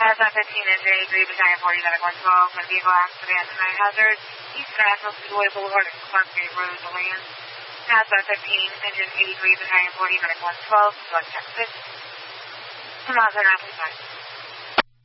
Mazda 15 engine 83, Battalion 40, Medic 112, a vehicle accident and high hazard, East National Speedway Boulevard and Clark Gate Road, Deland. Mazda 15 engine 83, Battalion 40, Medic 112, Blood Texas. To Mazda 935.